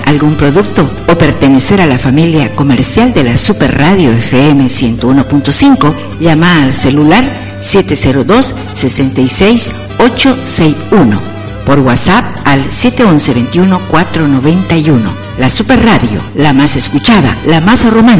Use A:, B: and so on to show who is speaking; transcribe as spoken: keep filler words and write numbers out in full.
A: algún producto o pertenecer a la familia comercial de la Super Radio F M ciento uno punto cinco, llama al celular siete cero dos, seis seis, ocho seis uno, por WhatsApp al siete uno uno, veintiuno, cuatrocientos noventa y uno. La Super Radio, la más escuchada, la más romántica.